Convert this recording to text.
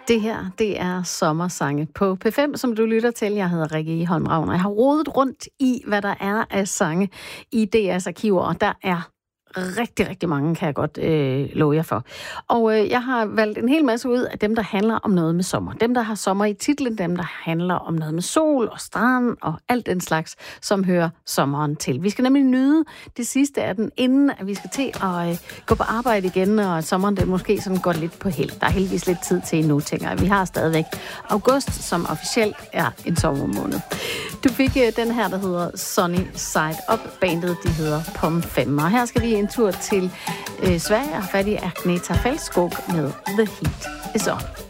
Det her, det er sommersange på P5, som du lytter til. Jeg hedder Rikke Egholm Ravn, og jeg har rodet rundt i, hvad der er af sange i DR's arkiver, og der er rigtig, rigtig mange, kan jeg godt love jer for. Og jeg har valgt en hel masse ud af dem, der handler om noget med sommer. Dem, der har sommer i titlen, dem, der handler om noget med sol og strand og alt den slags, som hører sommeren til. Vi skal nemlig nyde det sidste af den, inden at vi skal til at gå på arbejde igen, og sommeren den måske sådan går lidt på held. Der er heldigvis lidt tid til endnu, tænker jeg. Vi har stadigvæk august, som officielt er en sommermåned. Du fik den her, der hedder Sunny Side Up. Bandet, de hedder Pom 5. Og her skal vi en tur til Sverige og have fat i Agneta Fältskog med The Heat Is On.